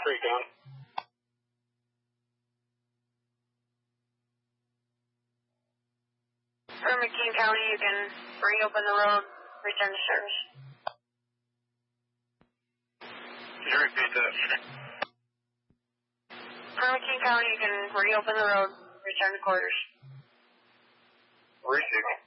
Recon. For McKean County, you can reopen the road, return to service. Can you repeat that? For McKean County, you can reopen the road, return to quarters. Receiving.